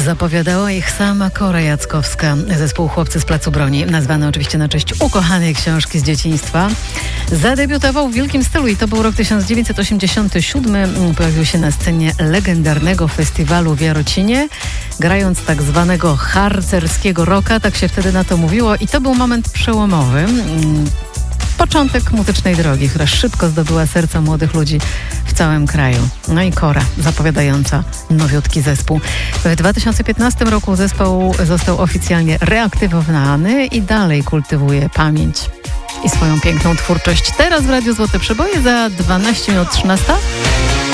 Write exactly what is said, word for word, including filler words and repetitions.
Zapowiadała ich sama Kora Jackowska, zespół Chłopcy z Placu Broni, nazwany oczywiście na cześć ukochanej książki z dzieciństwa. Zadebiutował w wielkim stylu i to był rok tysiąc dziewięćset osiemdziesiąty siódmy. Pojawił się na scenie legendarnego festiwalu w Jarocinie, grając tak zwanego harcerskiego rocka, tak się wtedy na to mówiło, i to był moment przełomowy. Początek muzycznej drogi, która szybko zdobyła serca młodych ludzi w całym kraju. No i Kora, zapowiadająca nowiutki zespół. W dwa tysiące piętnastym roku zespół został oficjalnie reaktywowany i dalej kultywuje pamięć i swoją piękną twórczość. Teraz w Radiu Złote Przeboje za dwanaście minut trzynasta.